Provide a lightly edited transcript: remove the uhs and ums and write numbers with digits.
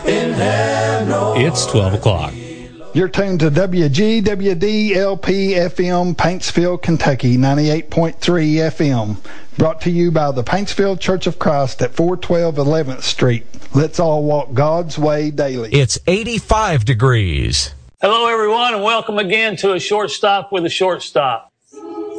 It's 12 o'clock. You're tuned to WGWD-LP-FM, Paintsville, Kentucky, 98.3 FM. Brought to you by the Paintsville Church of Christ at 412 11th Street. Let's all walk God's way daily. It's 85 degrees. Hello, everyone, and welcome again to A Short Stop with a Shortstop.